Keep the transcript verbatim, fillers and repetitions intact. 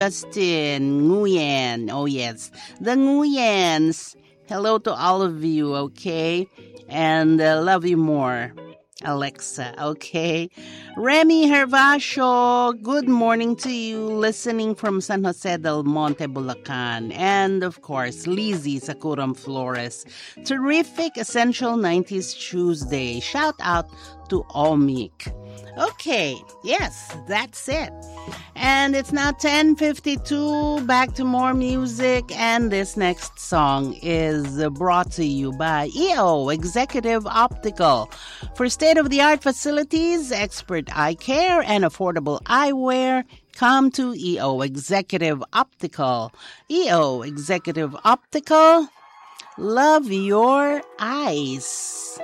Justin Nguyen. Oh, yes. The Nguyens. Hello to all of you, okay? And uh, love you more. Alexa, okay? Remy Hervasio, good morning to you, listening from San Jose del Monte, Bulacan. And, of course, Lizzie Sakuram Flores. Terrific Essential nineties Tuesday. Shout out to Omik. Okay, yes, that's it. And it's now ten fifty-two, back to more music, and this next song is brought to you by E O Executive Optical. For state-of-the-art facilities, expert eye care, and affordable eyewear, come to E O Executive Optical. E O Executive Optical, love your eyes.